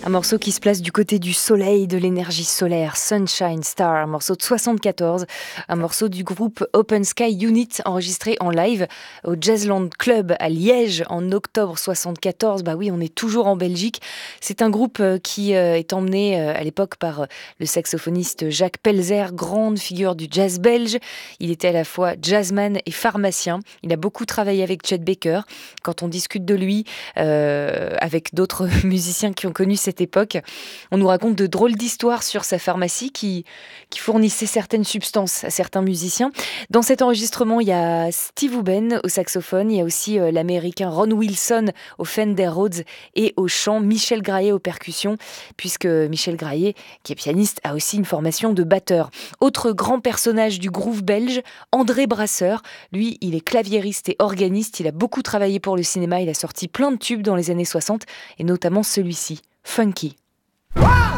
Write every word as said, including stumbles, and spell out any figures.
Un morceau qui se place du côté du soleil, de l'énergie solaire, Sunshine Star, un morceau de soixante-quatorze, un morceau du groupe Open Sky Unit enregistré en live au Jazzland Club à Liège en octobre soixante-quatorze. Bah oui, on est toujours en Belgique. C'est un groupe qui est emmené à l'époque par le saxophoniste Jacques Pelzer, grande figure du jazz belge. Il était à la fois jazzman et pharmacien. Il a beaucoup travaillé avec Chet Baker. Quand on discute de lui euh, avec d'autres musiciens qui ont connu cette époque, on nous raconte de drôles d'histoires sur sa pharmacie qui, qui fournissait certaines substances à certains musiciens. Dans cet enregistrement, il y a Steve Hoben au saxophone, il y a aussi euh, l'américain Ron Wilson au Fender Rhodes et au chant, Michel Graillet aux percussions, puisque Michel Graillet, qui est pianiste, a aussi une formation de batteur. Autre grand personnage du groove belge, André Brasseur. Lui, il est claviériste et organiste, il a beaucoup travaillé pour le cinéma, il a sorti plein de tubes dans les années soixante, et notamment celui-ci, Funky. Wow!